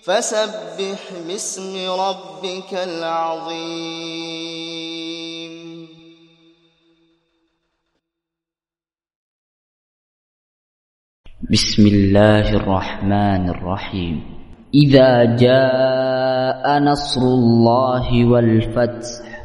فسبح باسم ربك العظيم. بسم الله الرحمن الرحيم. إذا جاء نصر الله والفتح